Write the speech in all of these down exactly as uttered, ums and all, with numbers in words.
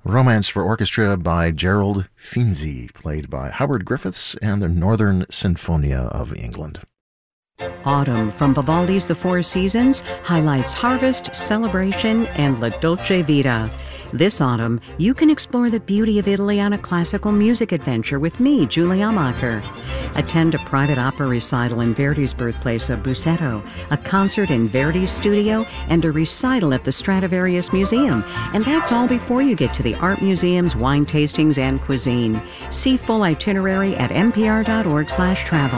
Romance for Orchestra by Gerald Finzi, played by Howard Griffiths and the Northern Sinfonia of England. Autumn from Vivaldi's The Four Seasons highlights harvest, celebration, and La Dolce Vita. This autumn, you can explore the beauty of Italy on a classical music adventure with me, Julie Amacher. Attend a private opera recital in Verdi's birthplace of Busseto, a concert in Verdi's studio, and a recital at the Stradivarius Museum. And that's all before you get to the art museums, wine tastings, and cuisine. See full itinerary at npr.org slash travel.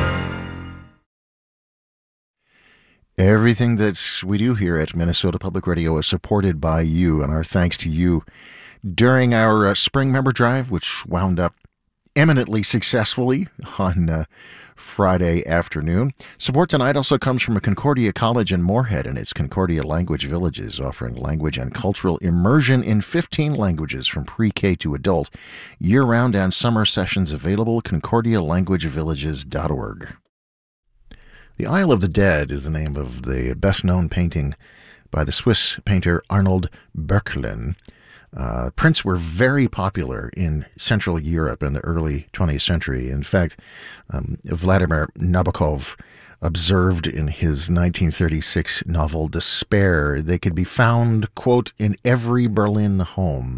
Everything that we do here at Minnesota Public Radio is supported by you, and our thanks to you. During our uh, spring member drive, which wound up eminently successfully on uh, Friday afternoon, support tonight also comes from a Concordia College in Moorhead and its Concordia Language Villages, offering language and cultural immersion in fifteen languages from pre-K to adult. Year-round and summer sessions available, concordia language villages dot org. The Isle of the Dead is the name of the best-known painting by the Swiss painter Arnold Böcklin. Uh, prints were very popular in Central Europe in the early twentieth century. In fact, um, Vladimir Nabokov observed in his nineteen thirty-six novel Despair, they could be found, quote, in every Berlin home.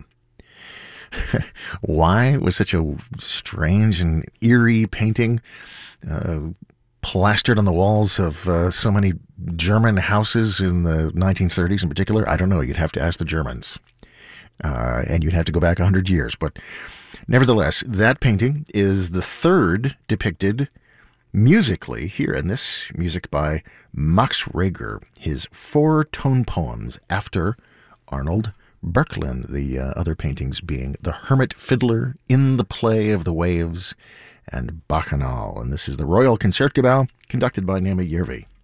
Why? It was such a strange and eerie painting. Uh, plastered on the walls of uh, so many German houses in the nineteen thirties in particular. I don't know. You'd have to ask the Germans. Uh, and you'd have to go back one hundred years. But nevertheless, that painting is the third depicted musically here in this music by Max Reger, his four tone poems after Arnold Böcklin, the uh, other paintings being The Hermit Fiddler, In the Play of the Waves, and Bacchanal. And this is the Royal Concertgebouw, conducted by Naomi Yervi.